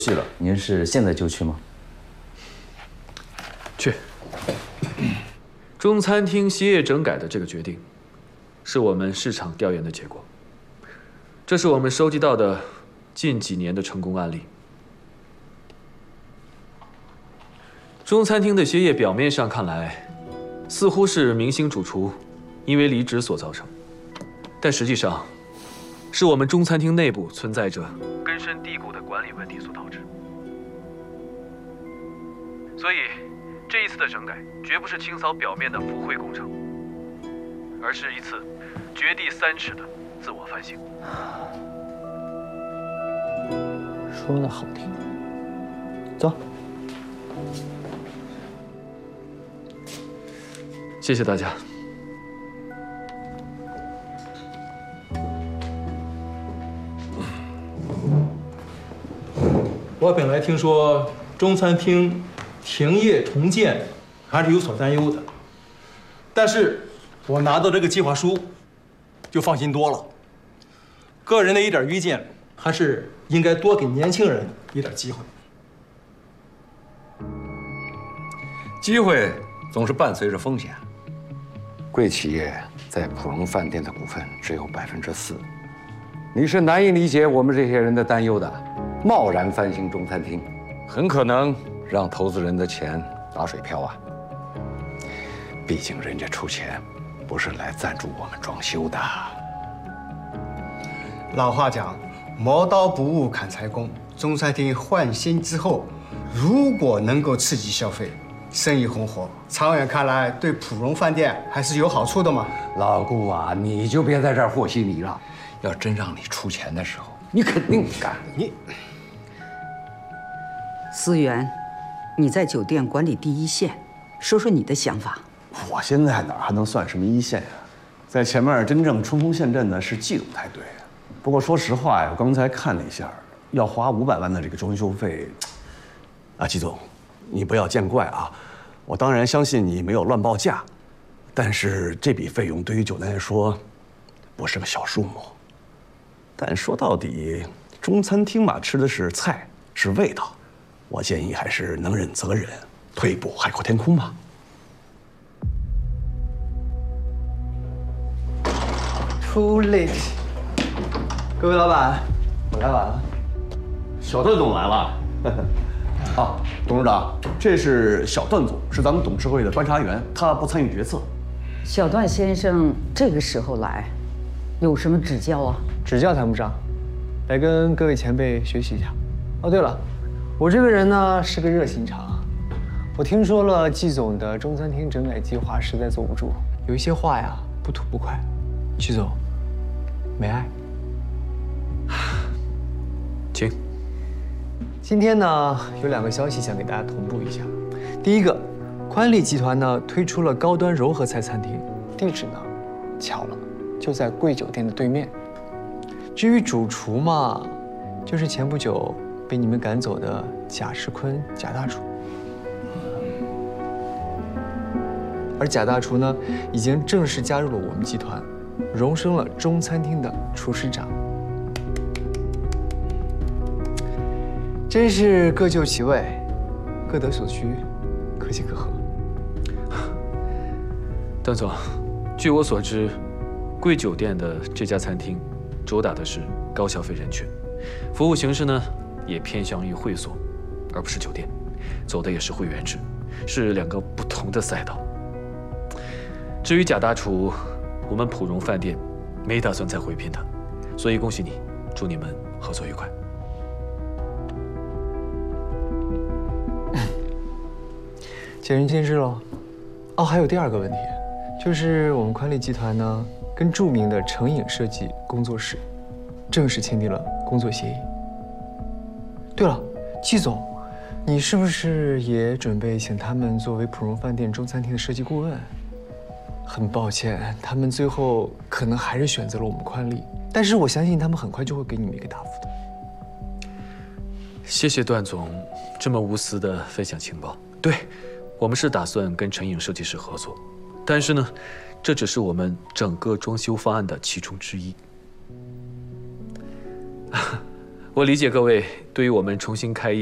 去了，您是现在就去吗？ 去。中餐厅歇业整改的这个决定，是我们市场调研的结果。这是我们收集到的近几年的成功案例。中餐厅的歇业，表面上看来，似乎是明星主厨因为离职所造成，但实际上，是我们中餐厅内部存在着根深蒂固的管理问题所导致。所以，这一次的整改绝不是清扫表面的浮灰工程，而是一次掘地3尺的自我反省。 说的好听，走。 谢谢大家。 我本来听说中餐厅停业重建还是有所担忧的，但是我拿到这个计划书就放心多了。个人的一点意见，还是应该多给年轻人一点机会。 机会总是伴随着风险。 贵企业在普荣饭店的股份只有4%，你是难以理解我们这些人的担忧的。贸然翻新中餐厅，很可能让投资人的钱打水漂啊！毕竟人家出钱不是来赞助我们装修的。 老话讲，磨刀不误砍柴工。中餐厅换新之后，如果能够刺激消费，生意红火，长远看来对普荣饭店还是有好处的嘛。 老顾啊，你就别在这儿和稀泥了。要真让你出钱的时候，你肯定干。你。 思源，你在酒店管理第一线，说说你的想法。 我现在哪还能算什么一线呀？在前面真正冲锋陷阵的是季总台队。不过说实话呀，我刚才看了一下，要花500万的这个装修费，啊，季总，你不要见怪啊。我当然相信你没有乱报价，但是这笔费用对于酒店来说，不是个小数目。但说到底，中餐厅嘛，吃的是菜，是味道。我建议还是能忍则忍，退一步海阔天空吧。 Too late， 各位老板，我来晚了。 小段总来了。啊，董事长，这是小段总，是咱们董事会的观察员，他不参与决策。 小段先生这个时候来，有什么指教啊？ 指教谈不上，来跟各位前辈学习一下。哦，对了。我这个人呢是个热心肠，我听说了季总的中餐厅整改计划实在坐不住，有一些话呀不吐不快。季总，没爱。 请。 今天呢有2个消息想给大家同步一下。第一个，宽利集团呢推出了高端柔和菜餐厅，地址呢巧了就在贵酒店的对面。至于主厨嘛，就是前不久被你们赶走的贾世坤贾大厨，而贾大厨呢，已经正式加入了我们集团，荣升了中餐厅的厨师长。真是各就其位，各得所需，可喜可贺。 段总，据我所知，贵酒店的这家餐厅主打的是高消费人群，服务形式呢也偏向于会所，而不是酒店，走的也是会员制，是2个不同的赛道。至于贾大厨，我们普荣饭店没打算再回聘他，所以恭喜你，祝你们合作愉快。 见仁见智喽。哦，还有第2个问题，就是我们宽利集团呢，跟著名的成影设计工作室正式签订了工作协议。对了，季总，你是不是也准备请他们作为普荣饭店中餐厅的设计顾问？很抱歉，他们最后可能还是选择了我们宽利，但是我相信他们很快就会给你们一个答复的。 谢谢段总这么无私的分享情报。对，我们是打算跟成影设计师合作，但是呢，这只是我们整个装修方案的其中之一。我我理解各位对于我们重新开业